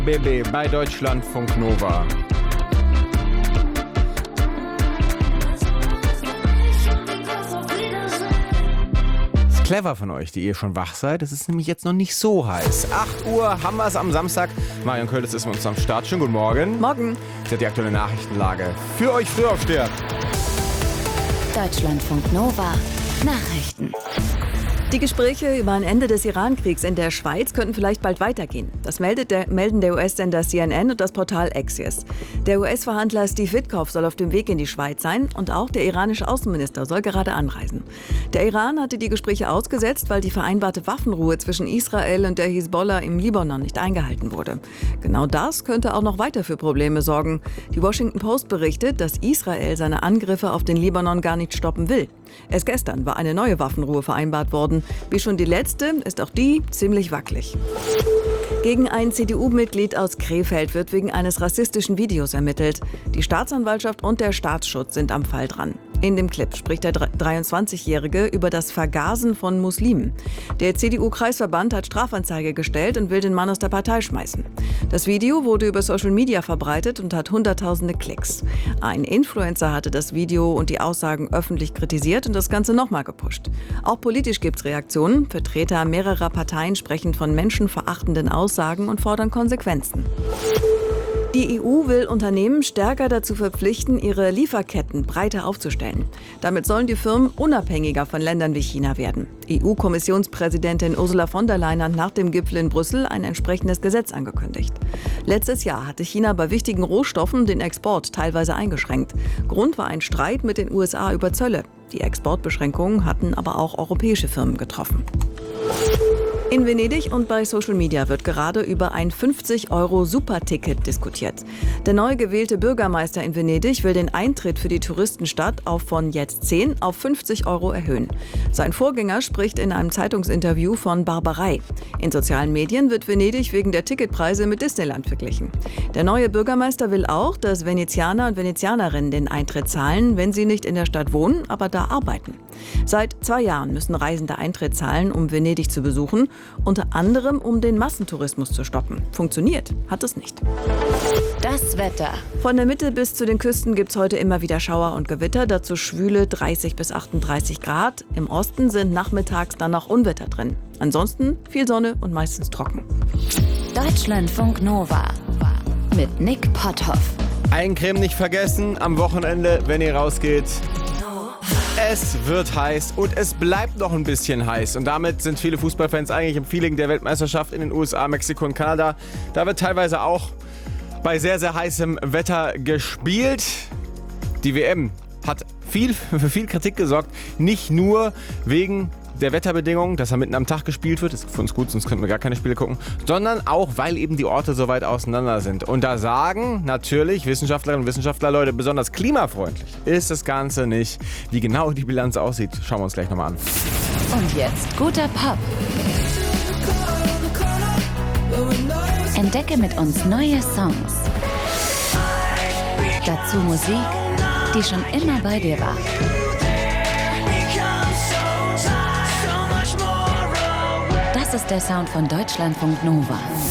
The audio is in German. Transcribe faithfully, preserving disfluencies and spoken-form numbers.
B B bei Deutschlandfunk Nova. Ist clever von euch, die ihr schon wach seid. Es ist nämlich jetzt noch nicht so heiß. acht Uhr haben wir es am Samstag. Marion Költes ist mit uns am Start. Schönen guten Morgen. Morgen. Das ist die aktuelle Nachrichtenlage für euch Frühaufsteher. Deutschlandfunk Nova Nachrichten. Die Gespräche über ein Ende des Iran-Kriegs in der Schweiz könnten vielleicht bald weitergehen. Das meldet der, melden der U S-Sender C N N und das Portal Axios. Der U S-Verhandler Steve Witkoff soll auf dem Weg in die Schweiz sein und auch der iranische Außenminister soll gerade anreisen. Der Iran hatte die Gespräche ausgesetzt, weil die vereinbarte Waffenruhe zwischen Israel und der Hisbollah im Libanon nicht eingehalten wurde. Genau das könnte auch noch weiter für Probleme sorgen. Die Washington Post berichtet, dass Israel seine Angriffe auf den Libanon gar nicht stoppen will. Erst gestern war eine neue Waffenruhe vereinbart worden. Wie schon die letzte ist auch die ziemlich wackelig. Gegen ein C D U-Mitglied aus Krefeld wird wegen eines rassistischen Videos ermittelt. Die Staatsanwaltschaft und der Staatsschutz sind am Fall dran. In dem Clip spricht der dreiundzwanzigjährige über das Vergasen von Muslimen. Der C D U-Kreisverband hat Strafanzeige gestellt und will den Mann aus der Partei schmeißen. Das Video wurde über Social Media verbreitet und hat hunderttausende Klicks. Ein Influencer hatte das Video und die Aussagen öffentlich kritisiert und das Ganze nochmal gepusht. Auch politisch gibt es Reaktionen. Vertreter mehrerer Parteien sprechen von menschenverachtenden Aussagen und fordern Konsequenzen. Die E U will Unternehmen stärker dazu verpflichten, ihre Lieferketten breiter aufzustellen. Damit sollen die Firmen unabhängiger von Ländern wie China werden. E U-Kommissionspräsidentin Ursula von der Leyen hat nach dem Gipfel in Brüssel ein entsprechendes Gesetz angekündigt. Letztes Jahr hatte China bei wichtigen Rohstoffen den Export teilweise eingeschränkt. Grund war ein Streit mit den U S A über Zölle. Die Exportbeschränkungen hatten aber auch europäische Firmen getroffen. In Venedig und bei Social Media wird gerade über ein fünfzig Euro Superticket diskutiert. Der neu gewählte Bürgermeister in Venedig will den Eintritt für die Touristenstadt auf von jetzt zehn auf fünfzig Euro erhöhen. Sein Vorgänger spricht in einem Zeitungsinterview von Barbarei. In sozialen Medien wird Venedig wegen der Ticketpreise mit Disneyland verglichen. Der neue Bürgermeister will auch, dass Venezianer und Venezianerinnen den Eintritt zahlen, wenn sie nicht in der Stadt wohnen, aber da arbeiten. Seit zwei Jahren müssen Reisende Eintritt zahlen, um Venedig zu besuchen. Unter anderem, um den Massentourismus zu stoppen. Funktioniert hat es nicht. Das Wetter. Von der Mitte bis zu den Küsten gibt es heute immer wieder Schauer und Gewitter. Dazu schwüle dreißig bis achtunddreißig Grad. Im Osten sind nachmittags dann noch Unwetter drin. Ansonsten viel Sonne und meistens trocken. Deutschlandfunk Nova mit Nick Potthoff. Eincremen nicht vergessen am Wochenende, wenn ihr rausgeht. Es wird heiß und es bleibt noch ein bisschen heiß. Und damit sind viele Fußballfans eigentlich im Feeling der Weltmeisterschaft in den U S A, Mexiko und Kanada. Da wird teilweise auch bei sehr, sehr heißem Wetter gespielt. Die W M hat viel, für viel Kritik gesorgt. Nicht nur wegen der Wetterbedingungen, dass er mitten am Tag gespielt wird, das ist für uns gut, sonst könnten wir gar keine Spiele gucken, sondern auch, weil eben die Orte so weit auseinander sind. Und da sagen natürlich Wissenschaftlerinnen und Wissenschaftler, Leute, besonders klimafreundlich ist das Ganze nicht. Wie genau die Bilanz aussieht, schauen wir uns gleich nochmal an. Und jetzt guter Pop. Entdecke mit uns neue Songs. Dazu Musik, die schon immer bei dir war. Das ist der Sound von Deutschlandfunk Nova.